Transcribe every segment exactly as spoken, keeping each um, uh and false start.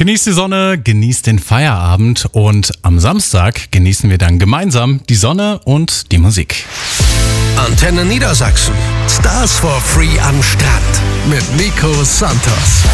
Genießt die Sonne, genießt den Feierabend und am Samstag genießen wir dann gemeinsam die Sonne und die Musik. Antenne Niedersachsen. Stars for Free am Strand mit Nico Santos.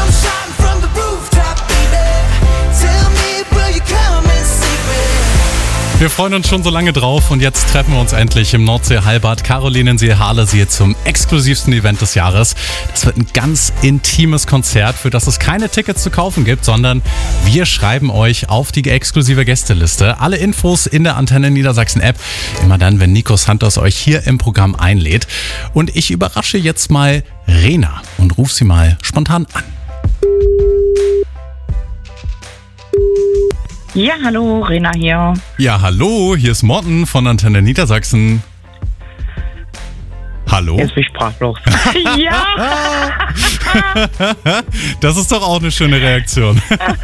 Wir freuen uns schon so lange drauf und jetzt treffen wir uns endlich im Nordsee-Hallenbad Karolinensee-Halensee zum exklusivsten Event des Jahres. Das wird ein ganz intimes Konzert, für das es keine Tickets zu kaufen gibt, sondern wir schreiben euch auf die exklusive Gästeliste. Alle Infos in der Antenne Niedersachsen App, immer dann, wenn Nico Santos euch hier im Programm einlädt. Und ich überrasche jetzt mal Rena und rufe sie mal spontan an. Ja, hallo, Rena hier. Ja, hallo, hier ist Morten von Antenne Niedersachsen. Hallo? Jetzt bin ich sprachlos. Ja! Das ist doch auch eine schöne Reaktion.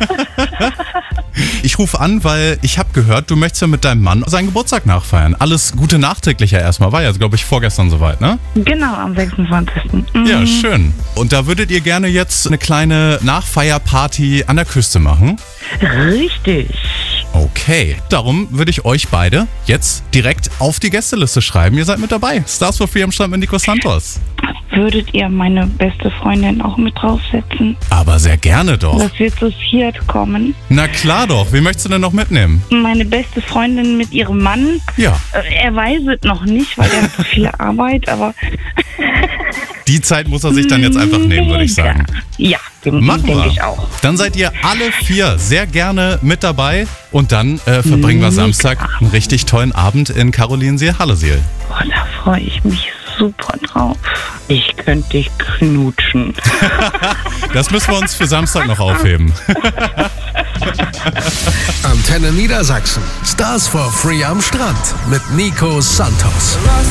Ich rufe an, weil ich habe gehört, du möchtest ja mit deinem Mann seinen Geburtstag nachfeiern. Alles Gute nachträglich ja erstmal. War ja, glaube ich, vorgestern soweit, ne? Genau, am sechsundzwanzigsten Mhm. Ja, schön. Und da würdet ihr gerne jetzt eine kleine Nachfeierparty an der Küste machen? Richtig. Okay, darum würde ich euch beide jetzt direkt auf die Gästeliste schreiben. Ihr seid mit dabei. Stars for Free am Strand mit Nico Santos. Würdet ihr meine beste Freundin auch mit draufsetzen? Aber sehr gerne doch. Dass wir zu viert kommen. Na klar doch. Wen möchtest du denn noch mitnehmen? Meine beste Freundin mit ihrem Mann. Ja. Er weiß es noch nicht, weil er hat so viel Arbeit, aber... Die Zeit muss er sich dann jetzt einfach nehmen, würde ich sagen. Ja, Machen denke wir. ich auch. Dann seid ihr alle vier sehr gerne mit dabei und dann äh, verbringen wir Samstag einen richtig tollen Abend in Karolinensee-Halensee. Oh, da freue ich mich super drauf. Ich könnte dich knutschen. Das müssen wir uns für Samstag noch aufheben. Antenne Niedersachsen. Stars for Free am Strand mit Nico Santos.